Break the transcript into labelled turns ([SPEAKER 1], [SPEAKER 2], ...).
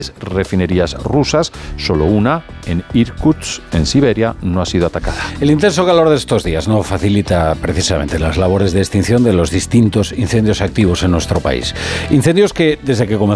[SPEAKER 1] refinerías rusas. Solo una, en Irkutsk, en Siberia, no ha sido atacada.
[SPEAKER 2] El intenso calor de estos días no facilita precisamente las labores de extinción de los distintos incendios activos en nuestro país. Incendios que, desde que comenzaron